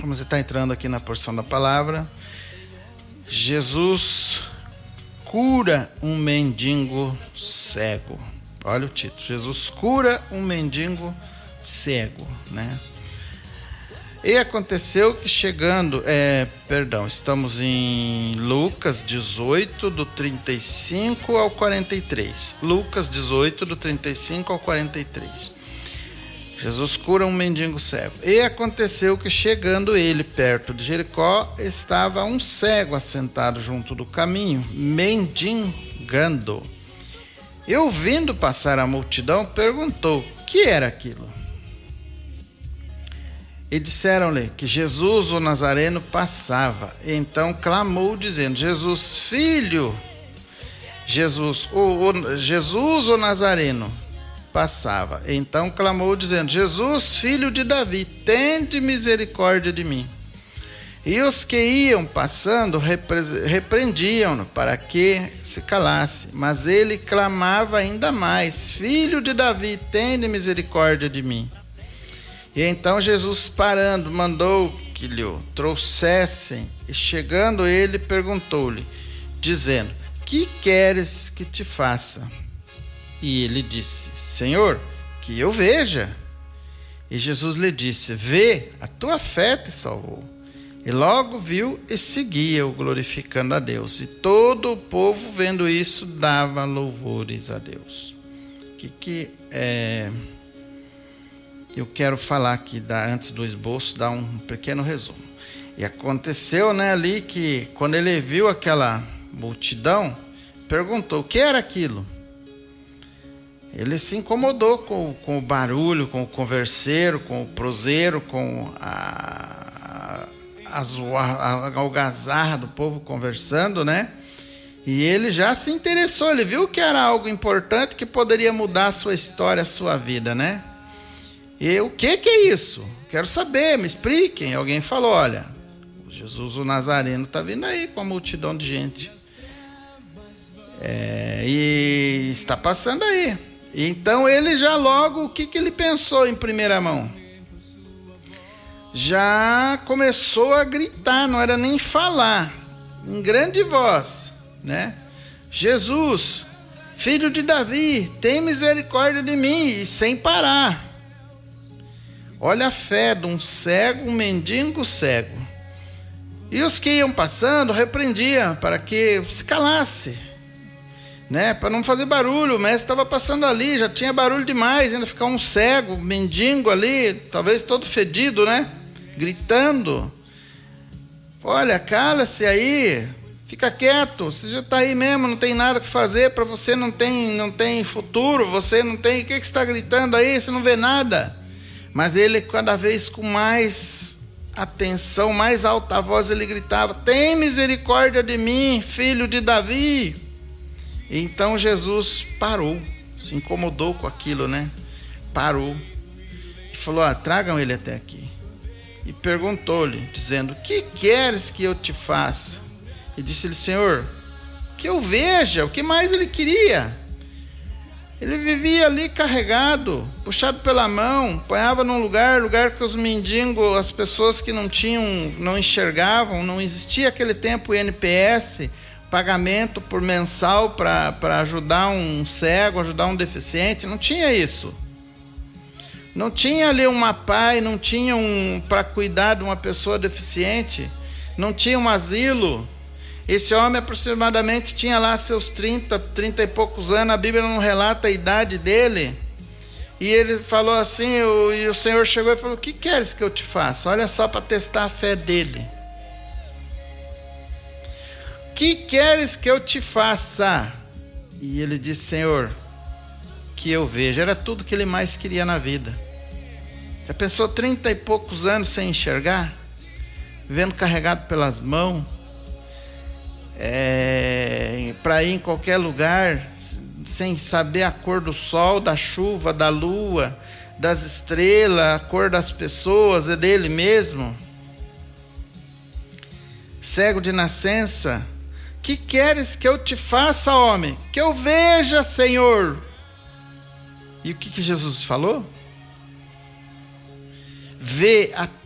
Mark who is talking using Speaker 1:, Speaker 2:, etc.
Speaker 1: Vamos estar entrando aqui na porção da palavra. Jesus cura um mendigo cego. Olha o título. Jesus cura um mendigo cego, né? E aconteceu que estamos em Lucas 18, do 35 ao 43. Lucas 18, do 35 ao 43. Jesus cura um mendigo cego. E aconteceu que, chegando ele perto de Jericó, estava um cego assentado junto do caminho, mendigando. E, ouvindo passar a multidão, perguntou: que era aquilo? E disseram-lhe que Jesus, o Nazareno, passava. E então clamou, dizendo: Jesus, o Nazareno, passava. E então clamou, dizendo: Jesus, filho de Davi, tende misericórdia de mim. E os que iam passando repreendiam-no para que se calasse. Mas ele clamava ainda mais: Filho de Davi, tende misericórdia de mim. E então Jesus, parando, mandou que lhe trouxessem. E chegando ele, perguntou-lhe, dizendo: que queres que te faça? E ele disse: Senhor, que eu veja. E Jesus lhe disse: vê, a tua fé te salvou. E logo viu e seguia-o, glorificando a Deus. E todo o povo, vendo isso, dava louvores a Deus. Eu quero falar aqui, antes do esboço, dar um pequeno resumo. E aconteceu, ali que, quando ele viu aquela multidão, perguntou: o que era aquilo? Ele se incomodou com o barulho, com o converseiro, com o proseiro, com a algazarra do povo conversando, né? E ele já se interessou, ele viu que era algo importante que poderia mudar a sua história, a sua vida, né? E o que é isso? Quero saber, me expliquem. Alguém falou: olha, Jesus o Nazareno está vindo aí com uma multidão de gente. E está passando aí. Então ele já logo, o que ele pensou em primeira mão? Já começou a gritar, não era nem falar, em grande voz, né? Jesus, filho de Davi, tem misericórdia de mim, e sem parar. Olha a fé de um cego, um mendigo cego. E os que iam passando repreendiam para que se calasse, né? Para não fazer barulho. O mestre estava passando ali, já tinha barulho demais, ainda ficar um cego, um mendigo ali, talvez todo fedido, né? Gritando: olha, cala-se aí, fica quieto, você já está aí mesmo, não tem nada que fazer, para você não tem futuro, você não tem, o que você está gritando aí, você não vê nada. Mas ele, cada vez com mais atenção, mais alta voz, ele gritava: tem misericórdia de mim, filho de Davi. E então Jesus parou, se incomodou com aquilo, né? Parou e falou: tragam ele até aqui. E perguntou-lhe, dizendo: que queres que eu te faça? E disse-lhe: Senhor, que eu veja. O que mais ele queria? Ele vivia ali carregado, puxado pela mão, apanhava num lugar que os mendigos, as pessoas que não enxergavam, não existia aquele tempo o INPS, pagamento por mensal para ajudar um cego, ajudar um deficiente, não tinha isso. Não tinha ali uma PAI, não tinha para cuidar de uma pessoa deficiente, não tinha um asilo. Esse homem aproximadamente tinha lá seus 30 e poucos anos, a Bíblia não relata a idade dele. E ele falou assim, e o Senhor chegou e falou: que queres que eu te faça? Olha só, para testar a fé dele. Que queres que eu te faça? E ele disse: Senhor, que eu veja. Era tudo que ele mais queria na vida. Já pensou 30 e poucos anos sem enxergar? Vendo carregado pelas mãos, para ir em qualquer lugar, sem saber a cor do sol, da chuva, da lua, das estrelas, a cor das pessoas, é dele mesmo. Cego de nascença. Que queres que eu te faça, homem? Que eu veja, Senhor. E o que Jesus falou? Vê, a